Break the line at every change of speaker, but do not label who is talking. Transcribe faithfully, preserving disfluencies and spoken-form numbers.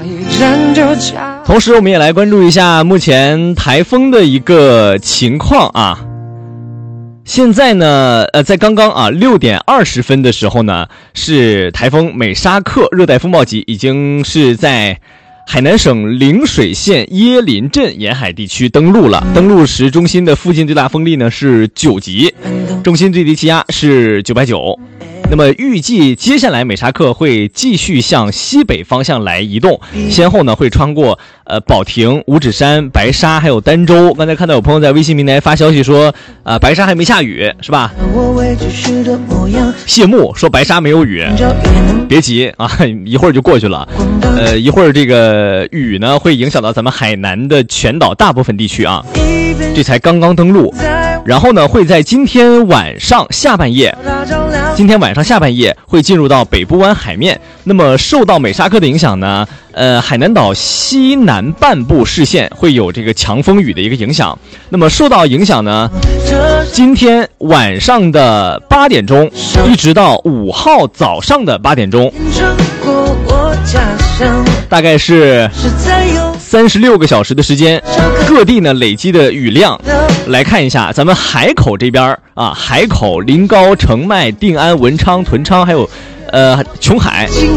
同时我们也来关注一下目前台风的一个情况啊。现在呢，呃，在刚刚啊六点二十分的时候呢，是台风美沙克热带风暴级已经是在海南省陵水县椰林镇沿海地区登陆了。登陆时中心的附近最大风力呢是九级，中心最低气压是九百九。那么预计接下来美沙克会继续向西北方向来移动，先后呢会穿过呃保亭、五指山、白沙还有儋州。刚才看到有朋友在微信平台发消息说，呃白沙还没下雨是吧？谢幕说白沙没有雨，别急啊，一会儿就过去了。呃一会儿这个雨呢会影响到咱们海南的全岛大部分地区啊，这才刚刚登陆。然后呢会在今天晚上下半夜今天晚上下半夜会进入到北部湾海面。那么受到美沙克的影响呢，呃，海南岛西南半部市县会有这个强风雨的一个影响。那么受到影响呢，今天晚上的八点钟一直到五号早上的八点钟，大概是三十六个小时的时间，各地呢累积的雨量来看一下，咱们海口这边啊，海口、临高、澄迈、定安、文昌、屯昌还有呃琼海